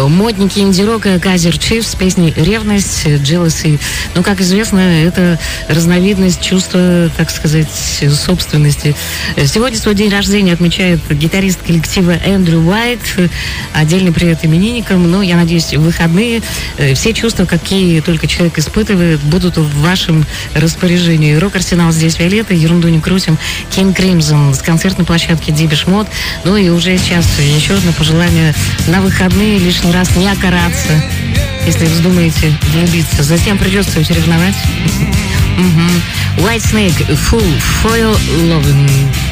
Модники инди-рока Kaiser Chiefs с песней «Ревность», «Jealousy». Ну, как известно, это разновидность чувства, так сказать, собственности. Сегодня свой день рождения отмечает гитарист коллектива Эндрю Уайт. Отдельный привет именинникам. Ну, я надеюсь, в выходные все чувства, какие только человек испытывает, будут в вашем распоряжении. Рок-арсенал здесь Виолетта, ерунду не крутим. King Crimson с концертной площадки Depeche Mode. Ну и уже сейчас еще одно пожелание на выходные лишний раз не окараться, если вздумаете влюбиться. Затем придется все ревновать. White Snake, Full for Your Loving.